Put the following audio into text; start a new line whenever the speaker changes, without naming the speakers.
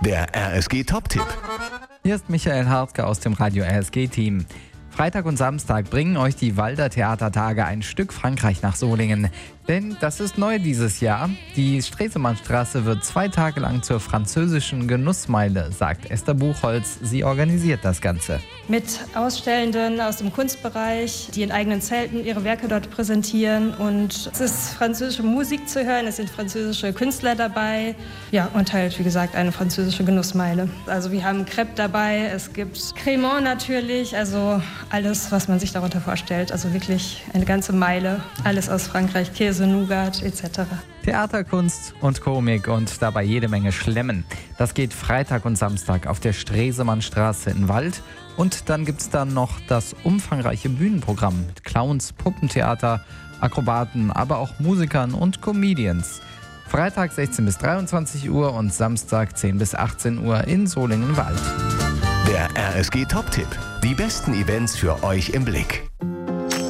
Der RSG-Top-Tipp.
Hier ist Michael Hartke aus dem Radio RSG-Team. Freitag und Samstag bringen euch die Walder Theatertage ein Stück Frankreich nach Solingen. Denn das ist neu dieses Jahr. Die Stresemannstraße wird 2 Tage lang zur französischen Genussmeile, sagt Esther Buchholz. Sie organisiert das Ganze.
Mit Ausstellenden aus dem Kunstbereich, die in eigenen Zelten ihre Werke dort präsentieren. Und es ist französische Musik zu hören, es sind französische Künstler dabei. Ja, und halt, wie gesagt, eine französische Genussmeile. Also wir haben Crêpe dabei, es gibt Crémant natürlich, also alles, was man sich darunter vorstellt. Also wirklich eine ganze Meile, alles aus Frankreich, Käse, Nougat etc.
Theaterkunst und Komik und dabei jede Menge Schlemmen. Das geht Freitag und Samstag auf der Stresemannstraße in Wald. Und dann gibt es dann noch das umfangreiche Bühnenprogramm mit Clowns, Puppentheater, Akrobaten, aber auch Musikern und Comedians. Freitag 16 bis 23 Uhr und Samstag 10 bis 18 Uhr in Solingen-Wald.
Der RSG-Top-Tipp. Die besten Events für euch im Blick.